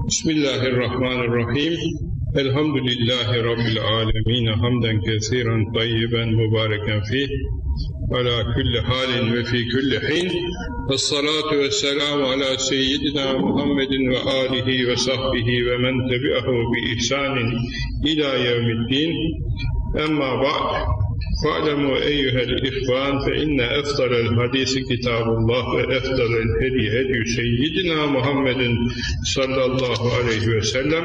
Bismillahirrahmanirrahim. Elhamdülillahi Rabbil alemin. Hamden kesiren tayyiben mübareken fih. Ala kulli halin ve fi kulli hin. Vessalatu vesselamu ala seyyidina Muhammedin ve alihi ve sahbihi ve men tebi'ahu bi ihsanin ila yevmiddin. Emma ba'd. فَاعْلَمُوا أَيُّهَا الْإِخْوَانِ فَإِنَّ أَفْضَلَ الْحَدِيثِ كِتَابُ اللّٰهِ وَأَفْضَلَ الْهَدْيِ هَدْيُ سَيِّدِنَا مُحَمَّدٍ صلى الله عليه وسلم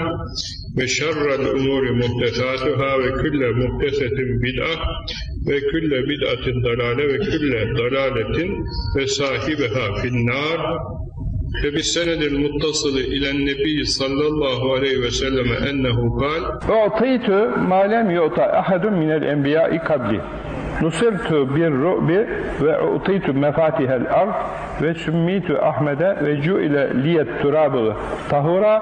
وشر الأمور محدثاتها وكل محدثة بدعة وكل بدعة ضلالة وكل ضلالة وصاحبها في النار. فبالسند المتصل إلى النبي صلى الله عليه وسلم أنه قال: أعطيت ما لم يعط أحد من الأنبياء قبلي نصرت بالرعب وأعطيت مفاتيح الأرض وسميت أحمد وجعل لي التراب طهورا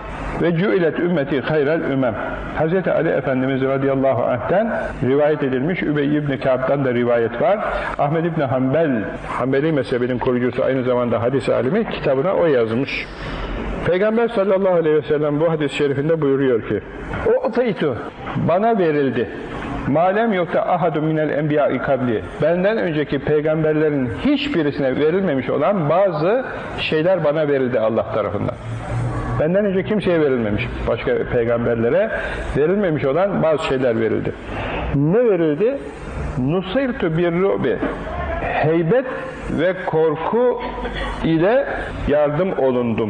ve cü'ilet ümmeti hayrel ümem. Hz. Ali Efendimiz radıyallahu anh'ten rivayet edilmiş, Übey ibn Kâb'dan da rivayet var. Ahmed ibn Hanbel, Hanbeli mezhebinin kurucusu, aynı zamanda hadis alimi, kitabına o yazmış. Peygamber sallallahu aleyhi ve sellem bu hadis-i şerifinde buyuruyor ki: "U'taytu, bana verildi. Malem yokta ahadun minel enbiya'i kabli. Benden önceki peygamberlerin hiçbirisine verilmemiş olan bazı şeyler bana verildi Allah tarafından." Benden önce kimseye verilmemiş, başka peygamberlere verilmemiş olan bazı şeyler verildi. Ne verildi? Nusirtu bir-ru'bi. Heybet ve korku ile yardım olundum.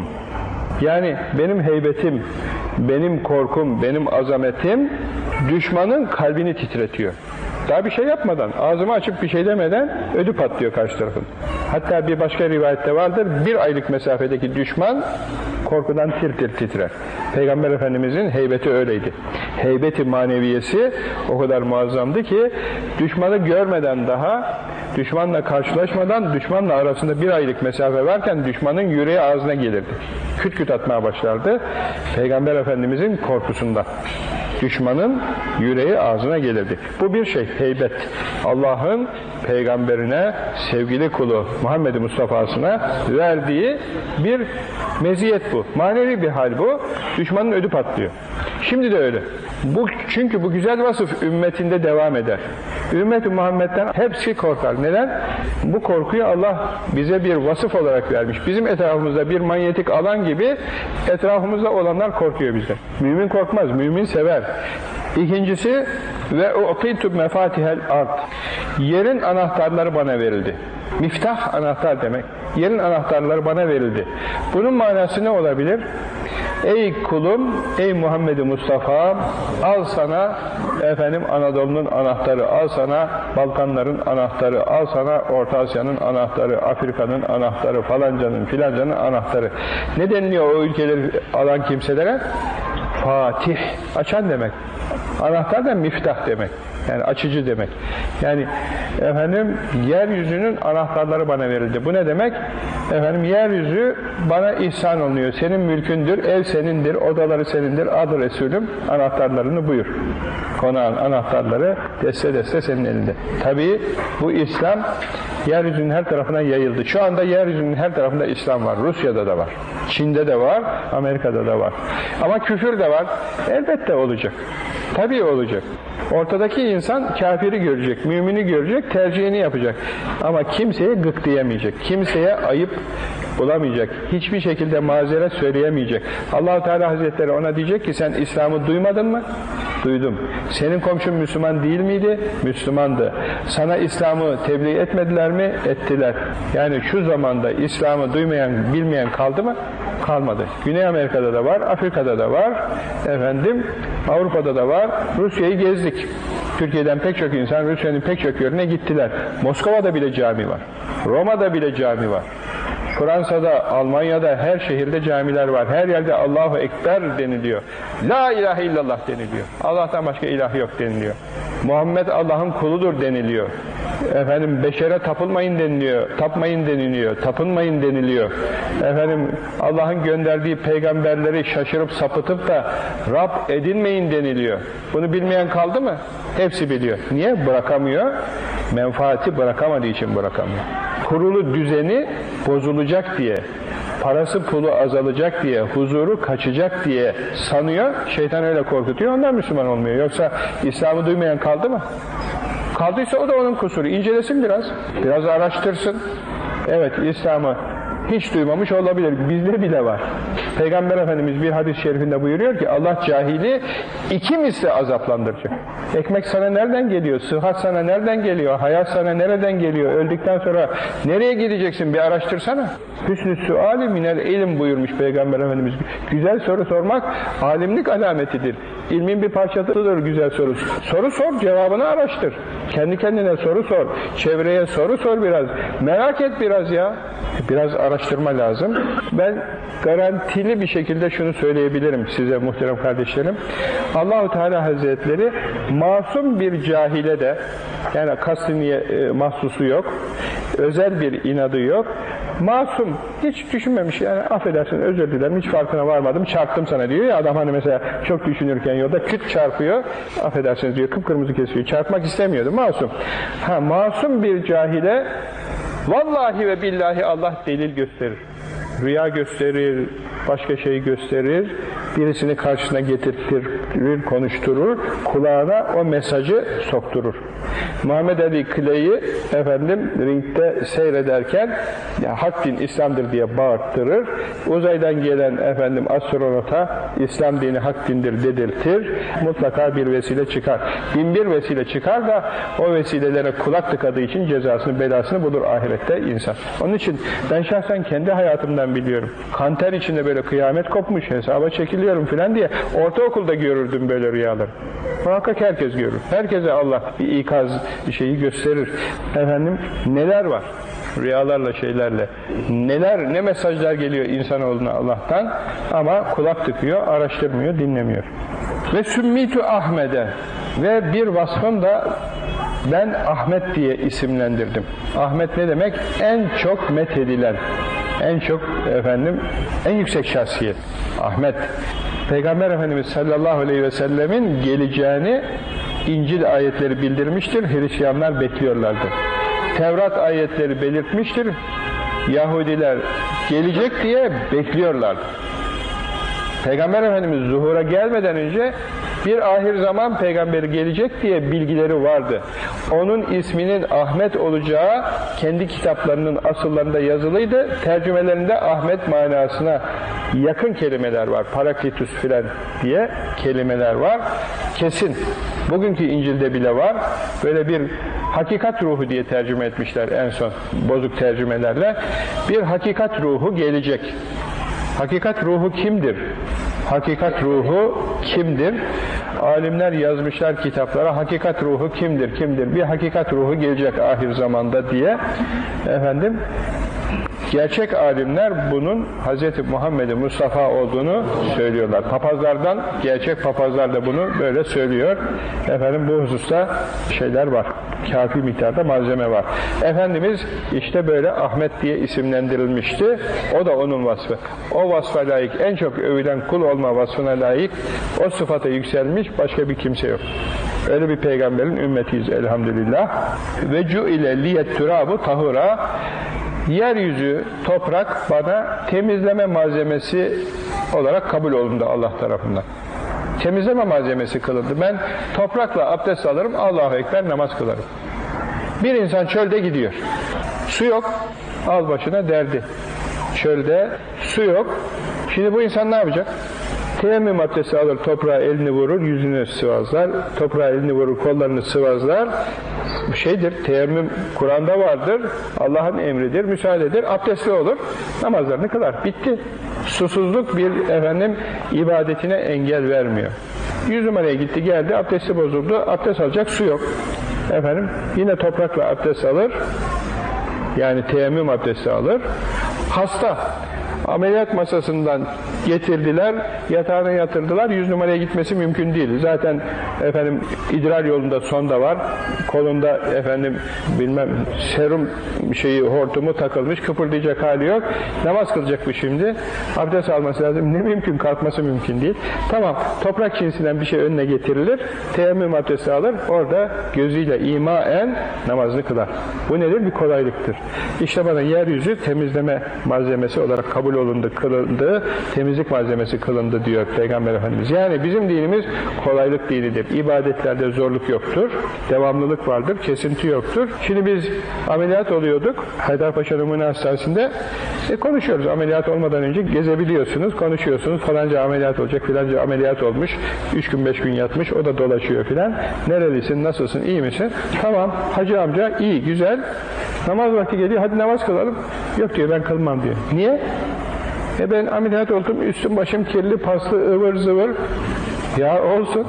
Yani benim heybetim, benim korkum, benim azametim düşmanın kalbini titretiyor. Daha bir şey yapmadan, ağzımı açıp bir şey demeden ödü patlıyor karşı tarafın. Hatta bir başka rivayette vardır, 1 aylık mesafedeki düşman korkudan tir tir titrer. Peygamber Efendimizin heybeti öyleydi. Heybeti maneviyesi o kadar muazzamdı ki düşmanı görmeden daha, düşmanla karşılaşmadan, düşmanla arasında 1 aylık mesafe varken düşmanın yüreği ağzına gelirdi. Küt küt atmaya başlardı. Peygamber Efendimizin korkusundan. Düşmanın yüreği ağzına gelirdi. Bu bir şey, heybet. Allah'ın peygamberine, sevgili kulu Muhammed Mustafa'sına verdiği bir meziyet bu. Manevi bir hal bu. Düşmanın ödü patlıyor. Şimdi de öyle. Çünkü bu güzel vasıf ümmetinde devam eder. Ümmet-i Muhammed'den hepsi korkar. Neden? Bu korkuyu Allah bize bir vasıf olarak vermiş. Bizim etrafımızda bir manyetik alan gibi etrafımızda olanlar korkuyor bizden. Mümin korkmaz, mümin sever. İkincisi ve u'titu mefatihel ard. Yerin anahtarları bana verildi. Miftah anahtar demek. Yerin anahtarları bana verildi. Bunun manası ne olabilir? Ey kulum, ey Muhammed Mustafa, al sana Anadolu'nun anahtarı, al sana Balkanların anahtarı, al sana Orta Asya'nın anahtarı, Afrika'nın anahtarı, falancanın filancanın anahtarı. Ne deniliyor o ülkeleri alan kimselere? Fatih, açan demek. Anahtar da miftah demek. Yani açıcı demek. Yani yeryüzünün anahtarları bana verildi. Bu ne demek? Yeryüzü bana ihsan oluyor. Senin mülkündür, ev senindir, odaları senindir. Adı Resulüm, anahtarlarını buyur. Konağın anahtarları deste deste senin elinde. Tabii bu İslam yeryüzünün her tarafına yayıldı. Şu anda yeryüzünün her tarafında İslam var. Rusya'da da var. Çin'de de var, Amerika'da da var. Ama küfür de var. Elbette olacak. Tabii olacak. Ortadaki insan kafiri görecek, mümini görecek, tercihini yapacak. Ama kimseye gık diyemeyecek. Kimseye ayıp bulamayacak. Hiçbir şekilde mazeret söyleyemeyecek. Allah-u Teala Hazretleri ona diyecek ki sen İslam'ı duymadın mı? Duydum. Senin komşun Müslüman değil miydi? Müslümandı. Sana İslam'ı tebliğ etmediler mi? Ettiler. Yani şu zamanda İslam'ı duymayan, bilmeyen kaldı mı? Kalmadı. Güney Amerika'da da var, Afrika'da da var, Avrupa'da da var. Rusya'yı gezdik. Türkiye'den pek çok insan Rusya'nın pek çok yerine gittiler. Moskova'da bile cami var. Roma'da bile cami var. Fransa'da, Almanya'da her şehirde camiler var. Her yerde Allahu Ekber deniliyor. La ilahe illallah deniliyor. Allah'tan başka ilah yok deniliyor. Muhammed Allah'ın kuludur deniliyor. Beşere tapılmayın deniliyor. Tapmayın deniliyor. Tapınmayın deniliyor. Allah'ın gönderdiği peygamberleri şaşırıp sapıtıp da Rab edinmeyin deniliyor. Bunu bilmeyen kaldı mı? Hepsi biliyor. Niye? Bırakamıyor. Menfaati bırakamadığı için bırakamıyor. Kurulu düzeni bozulacak diye, parası pulu azalacak diye, huzuru kaçacak diye sanıyor, şeytan öyle korkutuyor, ondan Müslüman olmuyor. Yoksa İslam'ı duymayan kaldı mı? Kaldıysa o da onun kusuru. İncelesin biraz araştırsın. Evet, İslam'ı hiç duymamış olabilir. Bizde bile var. Peygamber Efendimiz bir hadis-i şerifinde buyuruyor ki Allah cahili 2 misli azaplandıracak. Ekmek sana nereden geliyor? Sıhhat sana nereden geliyor? Hayat sana nereden geliyor? Öldükten sonra nereye gideceksin? Bir araştırsana. Hüsnü suali minel ilim buyurmuş Peygamber Efendimiz. Güzel soru sormak alimlik alametidir. İlmin bir parçasıdır güzel soru. Soru sor, cevabını araştır. Kendi kendine soru sor. Çevreye soru sor biraz. Merak et biraz ya. Biraz araştırma lazım. Ben garantili bir şekilde şunu söyleyebilirim size muhterem kardeşlerim. Allah-u Teala Hazretleri masum bir cahile de, yani kasti mahsusu yok, özel bir inadı yok, masum, hiç düşünmemiş, yani affedersin, özür dilerim, hiç farkına varmadım, çarptım sana diyor ya adam, hani mesela çok düşünürken yolda küt çarpıyor, affedersiniz diyor, kıpkırmızı kesiyor, çarpmak istemiyordu, masum. Masum bir cahile vallahi ve billahi Allah delil gösterir. Rüya gösterir, başka şey gösterir, birisini karşısına getirtir, konuşturur, kulağına o mesajı sokturur. Muhammed Ali Clay'i ringde seyrederken ya, hak din İslam'dır diye bağırttırır. Uzaydan gelen astronota İslam dini hak dindir dedirtir. Mutlaka bir vesile çıkar. 1001 vesile çıkar da o vesilelere kulak tıkadığı için cezasını, belasını bulur ahirette insan. Onun için ben şahsen kendi hayatımdan biliyorum. Kanter içinde böyle kıyamet kopmuş, hesaba çekiliyorum filan diye ortaokulda görürdüm böyle rüyaları. Muhakkak herkes görür. Herkese Allah bir ikaz şeyi gösterir. Neler var? Rüyalarla, şeylerle. Ne mesajlar geliyor insanoğluna Allah'tan, ama kulak tıkıyor, araştırmıyor, dinlemiyor. Ve sümmitu Ahmed'e, ve bir vasfım da ben Ahmet diye isimlendirdim. Ahmet ne demek? En çok methedilen, en çok en yüksek şahsiyet. Ahmet. Peygamber Efendimiz sallallahu aleyhi ve sellemin geleceğini İncil ayetleri bildirmiştir. Hristiyanlar bekliyorlardı. Tevrat ayetleri belirtmiştir. Yahudiler gelecek diye bekliyorlardı. Peygamber Efendimiz zuhura gelmeden önce bir ahir zaman peygamberi gelecek diye bilgileri vardı. Onun isminin Ahmet olacağı kendi kitaplarının asıllarında yazılıydı. Tercümelerinde Ahmet manasına yakın kelimeler var. Paraklitus filan diye kelimeler var. Kesin. Bugünkü İncil'de bile var. Böyle bir hakikat ruhu diye tercüme etmişler en son bozuk tercümelerle. Bir hakikat ruhu gelecek. Hakikat ruhu kimdir? Hakikat ruhu kimdir? Alimler yazmışlar kitaplara, hakikat ruhu kimdir? Bir hakikat ruhu gelecek ahir zamanda diye. Gerçek alimler bunun Hz. Muhammed Mustafa olduğunu söylüyorlar. Papazlardan, gerçek papazlar da bunu böyle söylüyor. Bu hususta şeyler var. Kafi miktarda malzeme var. Efendimiz işte böyle Ahmet diye isimlendirilmişti. O da onun vasfı. O vasfa layık, en çok övülen kul olma vasfına layık, o sıfata yükselmiş başka bir kimse yok. Öyle bir peygamberin ümmetiyiz elhamdülillah. Ve cu'ile liyet turabu tahura. Yeryüzü, toprak bana temizleme malzemesi olarak kabul olundu Allah tarafından. Temizleme malzemesi kılındı. Ben toprakla abdest alırım, Allahu Ekber namaz kılarım. Bir insan çölde gidiyor. Su yok, al başına derdi. Çölde su yok. Şimdi bu insan ne yapacak? Teyemmüm abdesti alır, toprağa elini vurur, yüzünü sıvazlar, toprağa elini vurur, kollarını sıvazlar. Bu şeydir, teyemmüm Kur'an'da vardır, Allah'ın emridir, müsaadedir, abdestli olur, namazlarını kılar. Bitti. Susuzluk bir ibadetine engel vermiyor. 100 numaraya gitti, geldi, abdesti bozuldu, abdest alacak su yok. Yine toprakla abdest alır, yani teyemmüm abdesti alır. Hasta. Ameliyat masasından getirdiler, yatağına yatırdılar, 100 numaraya gitmesi mümkün değil. Zaten idrar yolunda sonda var, kolunda serum hortumu takılmış, kıpırdayacak hali yok. Namaz kılacak bu şimdi. Abdest alması lazım. Ne mümkün? Kalkması mümkün değil. Tamam, toprak cinsinden bir şey önüne getirilir, teyemmüm abdesti alır, orada gözüyle imaen namazını kılar. Bu nedir? Bir kolaylıktır. İşte bana yeryüzü temizleme malzemesi olarak kabul kabul olundu, kılındı, temizlik malzemesi kılındı diyor Peygamber Efendimiz. Yani bizim dinimiz kolaylık dinidir. İbadetlerde zorluk yoktur, devamlılık vardır, kesinti yoktur. Şimdi biz ameliyat oluyorduk Haydarpaşa Numune Hastanesi'nde. Konuşuyoruz. Ameliyat olmadan önce gezebiliyorsunuz, konuşuyorsunuz. Falanca ameliyat olacak, filanca ameliyat olmuş. 3 gün 5 gün yatmış, o da dolaşıyor filan. Nerelisin, nasılsın, iyi misin? Tamam, hacı amca iyi, güzel. Namaz vakti geliyor, hadi namaz kılalım. Yok diyor, ben kılmam diyor. Niye? Ben ameliyat oldum, üstüm başım kirli, paslı, ıvır zıvır. Ya olsun.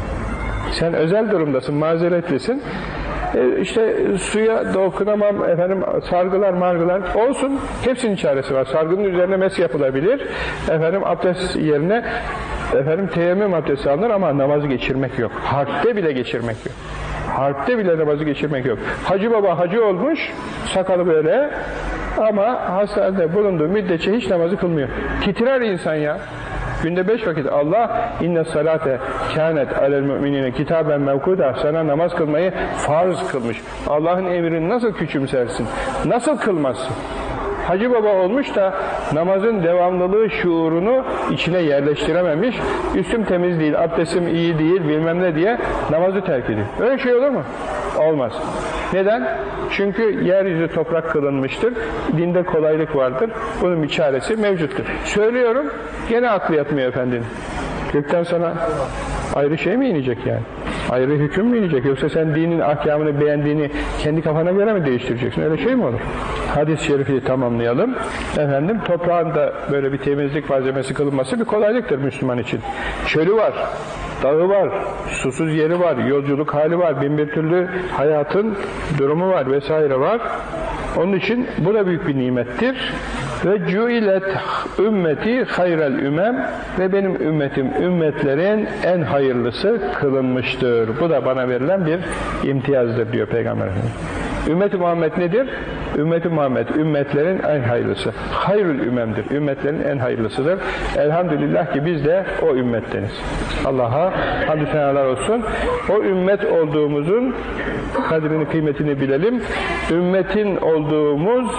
Sen özel durumdasın, mazeretlisin. İşte suya dokunamam, efendim sargılar margılar olsun, hepsinin çaresi var. Sargının üzerine mes yapılabilir, efendim abdest yerine teyemmüm abdesti alınır ama namazı geçirmek yok. Harpte bile geçirmek yok. Harpte bile namazı geçirmek yok. Hacı baba hacı olmuş, sakalı böyle ama hastanede bulunduğu müddetçe hiç namazı kılmıyor. Titrer insan ya. Günde 5 vakit Allah inne salate kânet alel müminine kitaben mevkuda, sana namaz kılmayı farz kılmış. Allah'ın emrini nasıl küçümsersin? Nasıl kılmazsın? Hacı baba olmuş da namazın devamlılığı şuurunu içine yerleştirememiş. Üstüm temiz değil, abdestim iyi değil, bilmem ne diye namazı terk ediyor. Öyle şey olur mu? Olmaz. Neden? Çünkü yeryüzü toprak kılınmıştır. Dinde kolaylık vardır. Bunun bir çaresi mevcuttur. Söylüyorum, gene aklı yatmıyor efendim. Gökten sana ayrı şey mi inecek yani? Ayrı hüküm mü inecek? Yoksa sen dinin ahkamını beğendiğini kendi kafana göre mi değiştireceksin? Öyle şey mi olur? Hadis-i şerifi tamamlayalım. Efendim, toprağın da böyle bir temizlik malzemesi kılınması bir kolaylıktır Müslüman için. Çölü var, dağı var, susuz yeri var, yolculuk hali var, bin bir türlü hayatın durumu var vesaire var. Onun için bu da büyük bir nimettir. Ve cuilet ümmeti hayrel ümem, ve benim ümmetim ümmetlerin en hayırlısı kılınmıştır. Bu da bana verilen bir imtiyazdır diyor Peygamber Efendimiz. Ümmet-i Muhammed nedir? Ümmet-i Muhammed ümmetlerin en hayırlısı. Hayrül ümemdir. Ümmetlerin en hayırlısıdır. Elhamdülillah ki biz de o ümmetteniz. Allah'a hamdü senalar olsun. O ümmet olduğumuzun kadrini, kıymetini bilelim. Ümmetin olduğumuz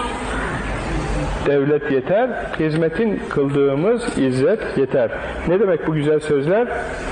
devlet yeter, hizmetin kıldığımız izzet yeter. Ne demek bu güzel sözler?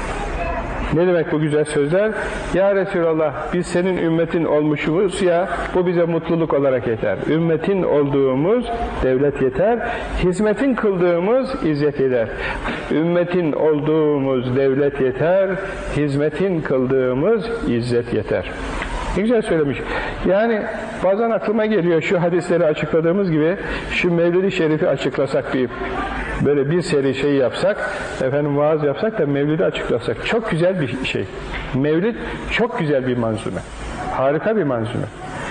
Ne demek bu güzel sözler? Ya Resulallah, biz senin ümmetin olmuşuz ya, bu bize mutluluk olarak yeter. Ümmetin olduğumuz devlet yeter, hizmetin kıldığımız izzet yeter. Ümmetin olduğumuz devlet yeter, hizmetin kıldığımız izzet yeter. Ne güzel söylemiş. Yani bazen aklıma geliyor, şu hadisleri açıkladığımız gibi şu Mevlid-i Şerif'i açıklasak, böyle bir seri şey yapsak, efendim vaaz yapsak da Mevlid'i açıklasak. Çok güzel bir şey. Mevlid çok güzel bir manzume. Harika bir manzume.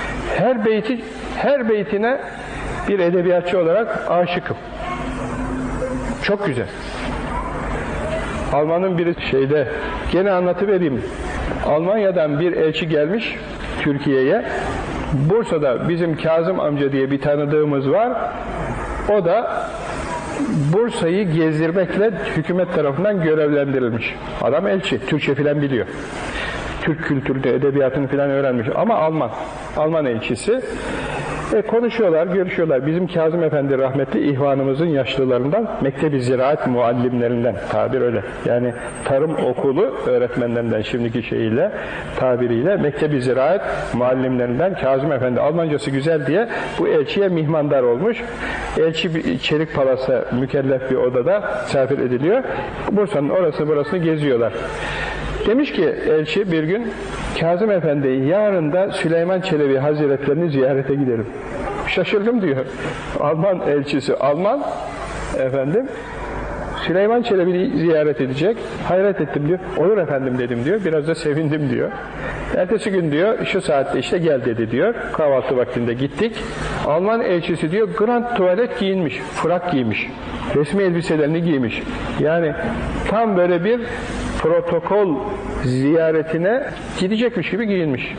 Her beytine bir edebiyatçı olarak aşıkım. Çok güzel. Alman'ın biri gene anlatıvereyim. Almanya'dan bir elçi gelmiş Türkiye'ye. Bursa'da bizim Kazım amca diye bir tanıdığımız var. O da Bursa'yı gezdirmekle hükümet tarafından görevlendirilmiş. Adam elçi, Türkçe filan biliyor. Türk kültürünü, edebiyatını filan öğrenmiş. Ama Alman elçisi. Konuşuyorlar, görüşüyorlar. Bizim Kazım Efendi rahmetli ihvanımızın yaşlılarından, Mektebi Ziraat muallimlerinden, tabir öyle. Yani tarım okulu öğretmenlerinden şimdiki tabiriyle Mektebi Ziraat muallimlerinden Kazım Efendi, Almancası güzel diye bu elçiye mihmandar olmuş. Elçi bir çelik palasa mükellef bir odada misafir ediliyor. Bursa'nın orasını burasını geziyorlar. Demiş ki elçi bir gün, Kazım Efendi, yarın da Süleyman Çelebi Hazretlerini ziyarete gidelim. Şaşırdım diyor. Alman elçisi, Alman efendim, Süleyman Çelebi'yi ziyaret edecek. Hayret ettim diyor. Olur efendim dedim diyor. Biraz da sevindim diyor. Ertesi gün diyor, şu saatte işte gel dedi diyor. Kahvaltı vaktinde gittik. Alman elçisi diyor, grand tuvalet giyinmiş, frak giymiş. Resmi elbiselerini giymiş. Yani tam böyle bir protokol ziyaretine gidecekmiş gibi giyinmiş.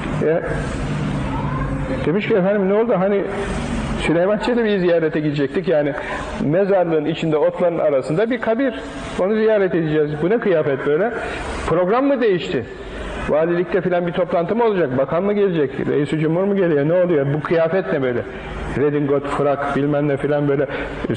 Demiş ki efendim ne oldu? Hani Süleyman Çelebi'yi ziyarete gidecektik. Yani mezarlığın içinde otların arasında bir kabir. Onu ziyaret edeceğiz. Bu ne kıyafet böyle? Program mı değişti? Valilikte filan bir toplantı mı olacak? Bakan mı gelecek? Reis-i Cumhur mu geliyor? Ne oluyor? Bu kıyafet ne böyle? Redingot, frak bilmem ne filan böyle